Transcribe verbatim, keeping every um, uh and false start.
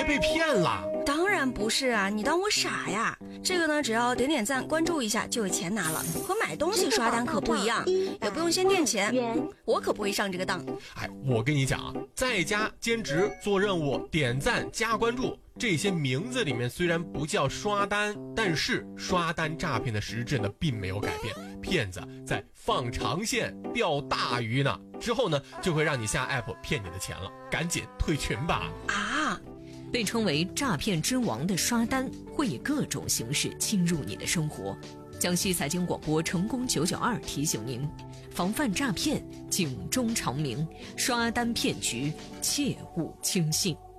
别被骗了。 当然不是啊，你当我傻呀？这个呢，只要点点赞、关注一下就有钱拿了，和买东西刷单可不一样，也不用先垫钱。我可不会上这个当。 哎，我跟你讲啊，在家兼职做任务、点赞、加关注，这些名字里面虽然不叫刷单，但是刷单诈骗的实质呢并没有改变，骗子在放长线钓大鱼呢，之后呢就会让你下 app 骗你的钱了，赶紧退群吧。 啊， 被称为诈骗之王的刷单会以各种形式侵入你的生活。江西财经广播成功九九二提醒您，防范诈骗，警钟长鸣，刷单骗局切勿轻信。